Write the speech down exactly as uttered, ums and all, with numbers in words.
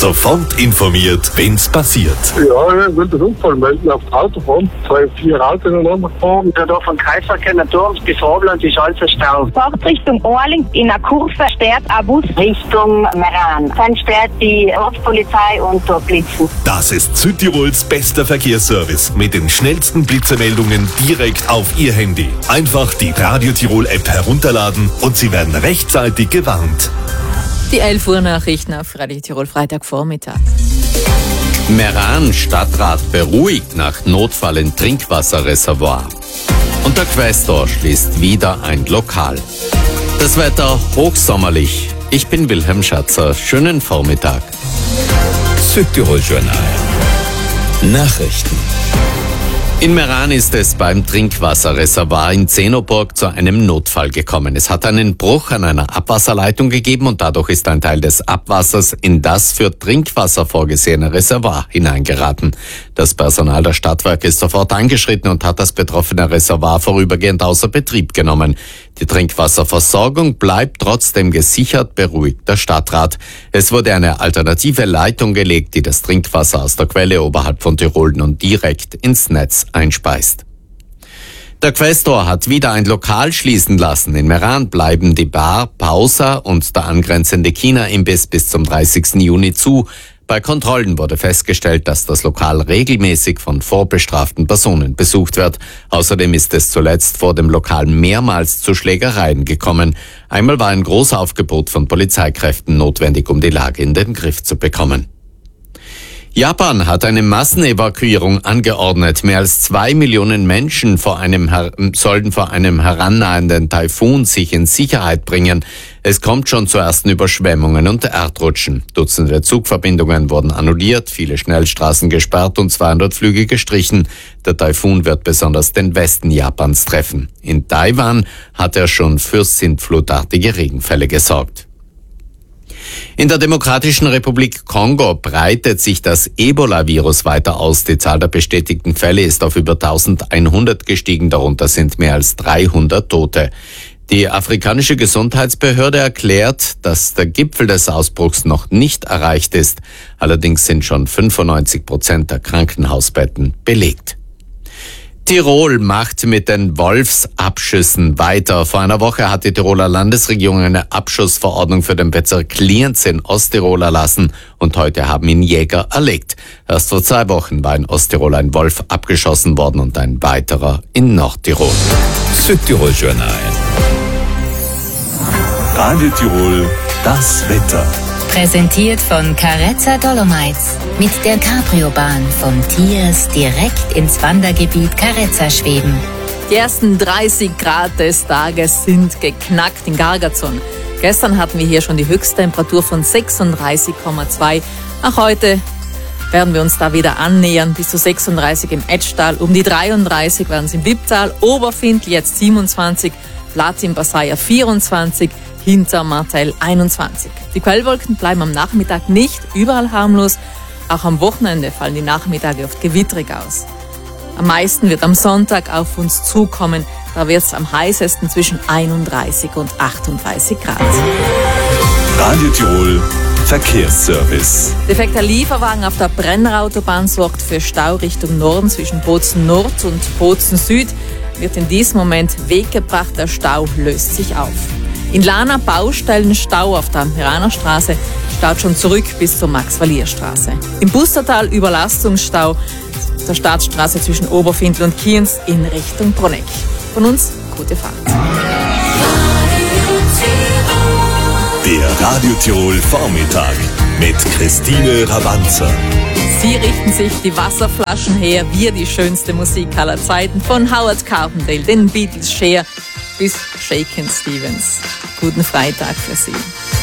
Sofort informiert, wenn's passiert. Ja, ich will den Unfall melden auf der Autobahn. Zwei, vier Autos ineinander gefahren. Ja, da von Kreisverkehr Naturms bis Obland ist alles ein Stau. Fahrt Richtung Orling, in der Kurve sperrt ein Bus Richtung Meran. Dann sperrt die Ortspolizei und da blitzen. Das ist Südtirols bester Verkehrsservice mit den schnellsten Blitzermeldungen direkt auf Ihr Handy. Einfach die Radio Tirol App herunterladen und Sie werden rechtzeitig gewarnt. Die elf Uhr Nachrichten auf Radio Tirol Freitagvormittag. Meran Stadtrat beruhigt nach Notfall in Trinkwasserreservoir. Und der Quästor schließt wieder ein Lokal. Das Wetter hochsommerlich. Ich bin Wilhelm Schatzer. Schönen Vormittag. Südtirol Journal. Nachrichten. In Meran ist es beim Trinkwasserreservoir in Zenoburg zu einem Notfall gekommen. Es hat einen Bruch an einer Abwasserleitung gegeben und dadurch ist ein Teil des Abwassers in das für Trinkwasser vorgesehene Reservoir hineingeraten. Das Personal der Stadtwerke ist sofort eingeschritten und hat das betroffene Reservoir vorübergehend außer Betrieb genommen. Die Trinkwasserversorgung bleibt trotzdem gesichert, beruhigt der Stadtrat. Es wurde eine alternative Leitung gelegt, die das Trinkwasser aus der Quelle oberhalb von Tirol nun direkt ins Netz einspeist. Der Quästor hat wieder ein Lokal schließen lassen. In Meran bleiben die Bar Pausa und der angrenzende China-Imbiss bis zum dreißigsten Juni zu. Bei Kontrollen wurde festgestellt, dass das Lokal regelmäßig von vorbestraften Personen besucht wird. Außerdem ist es zuletzt vor dem Lokal mehrmals zu Schlägereien gekommen. Einmal war ein Großaufgebot von Polizeikräften notwendig, um die Lage in den Griff zu bekommen. Japan hat eine Massenevakuierung angeordnet. Mehr als zwei Millionen Menschen vor einem Her- sollen vor einem herannahenden Taifun sich in Sicherheit bringen. Es kommt schon zu ersten Überschwemmungen und Erdrutschen. Dutzende Zugverbindungen wurden annulliert, viele Schnellstraßen gesperrt und zweihundert Flüge gestrichen. Der Taifun wird besonders den Westen Japans treffen. In Taiwan hat er schon für sintflutartige Regenfälle gesorgt. In der Demokratischen Republik Kongo breitet sich das Ebola-Virus weiter aus. Die Zahl der bestätigten Fälle ist auf über eintausendeinhundert gestiegen, darunter sind mehr als dreihundert Tote. Die afrikanische Gesundheitsbehörde erklärt, dass der Gipfel des Ausbruchs noch nicht erreicht ist. Allerdings sind schon fünfundneunzig Prozent der Krankenhausbetten belegt. Tirol macht mit den Wolfsabschüssen weiter. Vor einer Woche hat die Tiroler Landesregierung eine Abschussverordnung für den Bezirk Lienz in Osttirol erlassen und heute haben ihn Jäger erlegt. Erst vor zwei Wochen war in Osttirol ein Wolf abgeschossen worden und ein weiterer in Nordtirol. Südtirol Journal. Radio Tirol, das Wetter. Präsentiert von Carezza Dolomites. Mit der Cabrio-Bahn vom Tiers direkt ins Wandergebiet Carezza schweben. Die ersten dreißig Grad des Tages sind geknackt in Gargazon. Gestern hatten wir hier schon die Höchsttemperatur von sechsunddreißig Komma zwei. Auch heute werden wir uns da wieder annähern, bis zu sechsunddreißig im Etschtal. Um die dreiunddreißig werden es im Wipptal, Oberfindl jetzt siebenundzwanzig, Platz im Basaya vierundzwanzig, hinter Martell einundzwanzig. Die Quellwolken bleiben am Nachmittag nicht überall harmlos. Auch am Wochenende fallen die Nachmittage oft gewitterig aus. Am meisten wird am Sonntag auf uns zukommen. Da wird es am heißesten zwischen einunddreißig und achtunddreißig Grad. Radio Tirol Verkehrsservice. Defekter Lieferwagen auf der Brennerautobahn sorgt für Stau Richtung Norden zwischen Bozen Nord und Bozen Süd. Wird in diesem Moment weggebracht. Der Stau löst sich auf. In Lana Baustellenstau auf der Meraner Straße staut schon zurück bis zur Max-Valier-Straße. Im Bustertal Überlastungsstau der Staatsstraße zwischen Oberfindl und Kienz in Richtung Bruneck. Von uns gute Fahrt. Der Radio Tirol Vormittag mit Christine Rabanzer. Sie richten sich die Wasserflaschen her, wir die schönste Musik aller Zeiten, von Howard Carpendale, den Beatles Cher bis Shakin' Stevens. Guten Freitag für Sie.